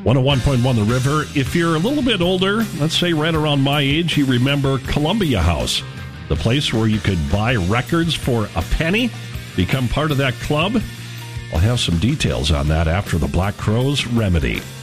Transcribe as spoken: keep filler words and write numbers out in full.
one oh one point one The River. If you're a little bit older, let's say right around my age, you remember Columbia House, the place where you could buy records for a penny, become part of that club. I'll have some details on that after the Black Crowes Remedy.